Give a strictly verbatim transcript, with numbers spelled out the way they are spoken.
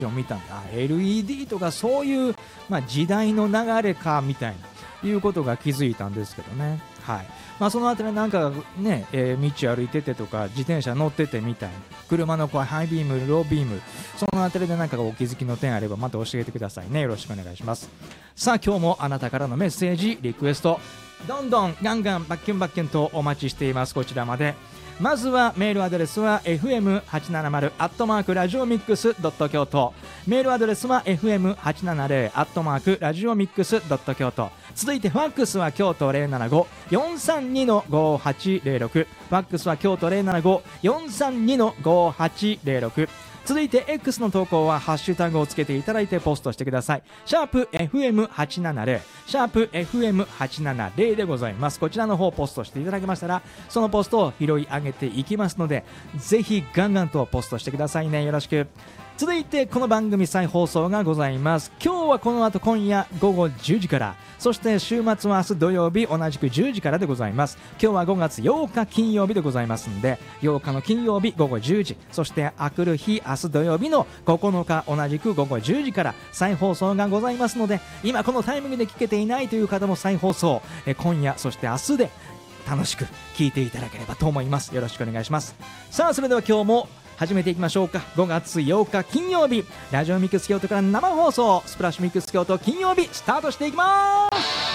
を見たんだ。 エルイーディー とかそういう、まあ、時代の流れかみたいないうことが気づいたんですけどね。はい。まあ、そのあたりなんかね、えー、道歩いててとか自転車乗っててみたいな、車のこうハイビームロービーム、そのあたりでなんかお気づきの点あればまた教えてくださいね。よろしくお願いします。さあ今日もあなたからのメッセージリクエストどんどんガンガンバッキュンバッキュンとお待ちしています。こちらまで。まずはメールアドレスは エフエムはちななまる アットマークラジオミックスドット京都、メールアドレスは エフエムはちななゼロ アットマークラジオミックスドット京都。続いてファックスは京都 ゼロななご よんさんに ごはちゼロろく、ファックスは京都 ゼロななご よんさんに ごはちゼロろく。続いて X の投稿はハッシュタグをつけていただいてポストしてください。シャープ エフエムはちななゼロ シャープ エフエムはちななゼロ でございます。こちらの方ポストしていただけましたらそのポストを拾い上げていきますので、ぜひガンガンとポストしてくださいね。よろしく。続いてこの番組再放送がございます。今日はこの後今夜ごごじゅうじから、そして週末は明日土曜日同じくじゅうじからでございます。今日はごがつようか金曜日でございますんで、ようかの金曜日ごごじゅうじ、そしてあくる日明日土曜日のここのか同じくごごじゅうじから再放送がございますので、今このタイミングで聞けていないという方も再放送え今夜そして明日で楽しく聞いていただければと思います。よろしくお願いします。さあそれでは今日も始めていきましょうか。ごがつようか金曜日、ラジオミックス京都から生放送スプラッシュミックス京都金曜日スタートしていきます。